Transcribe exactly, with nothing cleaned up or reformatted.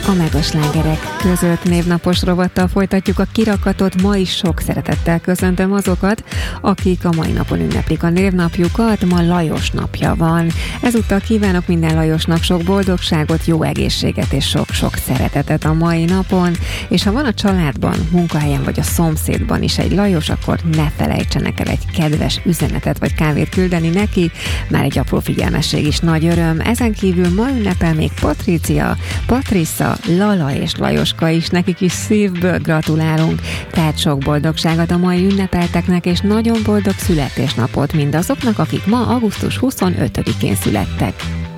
A megaslágerek között névnapos rovattal folytatjuk a kirakatot. Ma is sok szeretettel köszöntöm azokat, akik a mai napon ünneplik a névnapjukat. Ma Lajos napja van. Ezúttal kívánok minden Lajosnak sok boldogságot, jó egészséget és sok-sok szeretetet a mai napon. És ha van a családban, munkahelyen vagy a szomszédban is egy Lajos, akkor ne felejtsenek el egy kedves üzenetet vagy kávét küldeni neki. Már egy apró figyelmesség is nagy öröm. Ezen kívül ma ünnepel még Patrícia, Patricia, Lala és Lajoska is, nekik is szívből gratulálunk. Tehát sok boldogságot a mai ünnepelteknek, és nagyon boldog születésnapot mindazoknak, akik ma augusztus huszonötödikén születtek.